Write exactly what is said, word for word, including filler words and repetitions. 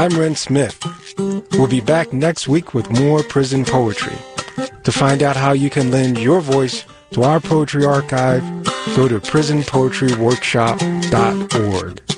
I'm Ren Smith. We'll be back next week with more prison poetry. To find out how you can lend your voice to our poetry archive, go to prison poetry workshop dot org.